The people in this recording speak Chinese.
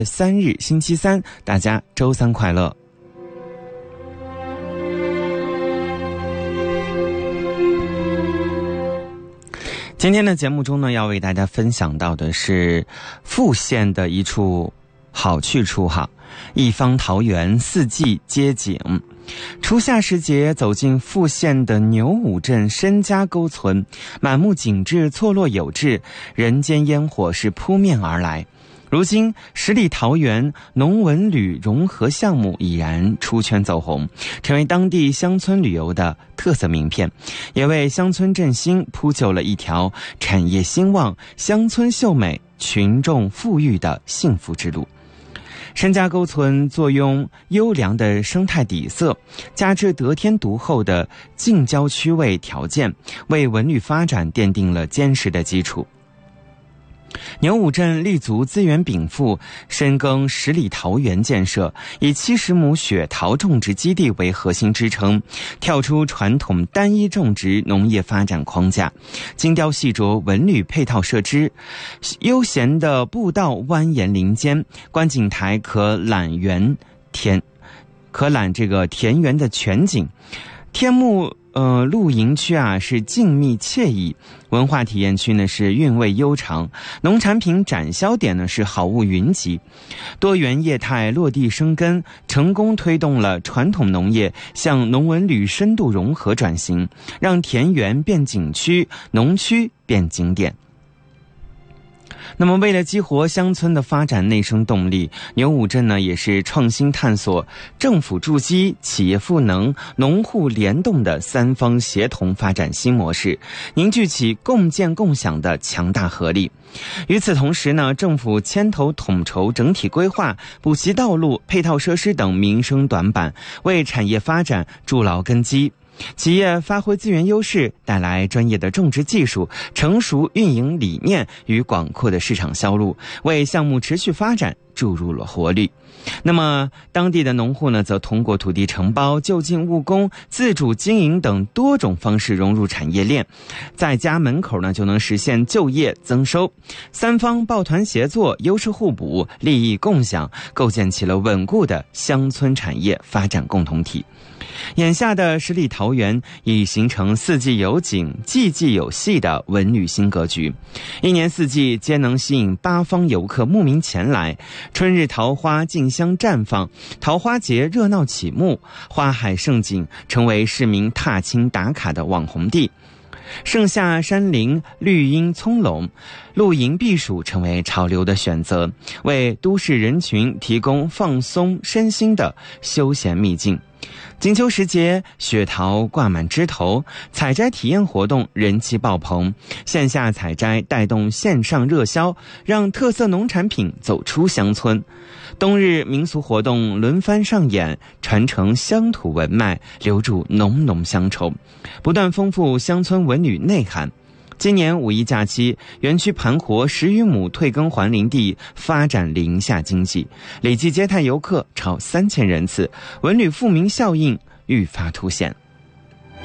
3日星期三，大家周三快乐。今天的节目中呢，要为大家分享到的是富县的一处好去处哈，一方桃源，四季皆景。初夏时节走进富县的牛武镇申家沟村，满目景致错落有致，人间烟火是扑面而来。如今十里桃源农文旅融合项目已然出圈走红，成为当地乡村旅游的特色名片，也为乡村振兴铺就了一条产业兴旺、乡村秀美、群众富裕的幸福之路。申家沟村坐拥优良的生态底色，加之得天独厚的近郊区位条件，为文旅发展奠定了坚实的基础。牛武镇立足资源禀赋，深耕十里桃源建设，以70亩雪桃种植基地为核心支撑，跳出传统单一种植农业发展框架，精雕细琢文旅配套设施，悠闲的步道蜿蜒林间，观景台可览这个田园的全景。天幕露营区是静谧惬意，文化体验区呢是韵味悠长，农产品展销点呢是好物云集，多元业态落地生根，成功推动了传统农业向农文旅深度融合转型，让田园变景区，农区变景点。那么为了激活乡村的发展内生动力，牛武镇呢也是创新探索政府筑基、企业赋能、农户联动的三方协同发展新模式，凝聚起共建共享的强大合力。与此同时呢，政府牵头统筹整体规划，补齐道路、配套设施等民生短板，为产业发展筑牢根基。企业发挥资源优势，带来专业的种植技术、成熟运营理念与广阔的市场销路，为项目持续发展注入了活力。那么当地的农户呢，则通过土地承包、就近务工、自主经营等多种方式融入产业链，在家门口呢就能实现就业增收，三方抱团协作，优势互补，利益共享，构建起了稳固的乡村产业发展共同体。眼下的十里桃源已形成四季有景、季季有戏的文旅新格局，一年四季皆能吸引八方游客慕名前来。春日桃花竞相绽放，桃花节热闹启幕，花海盛景，成为市民踏青打卡的网红地。盛夏山林绿荫葱茏，露营避暑成为潮流的选择，为都市人群提供放松身心的休闲秘境。金秋时节，雪桃挂满枝头，采摘体验活动人气爆棚，线下采摘带动线上热销，让特色农产品走出乡村。冬日民俗活动轮番上演，传承乡土文脉，留住浓浓乡愁，不断丰富乡村文旅内涵。今年5一假期，园区盘活10余亩退耕还林地，发展林下经济，累计接待游客超3000人次，文旅富民效应愈发凸显。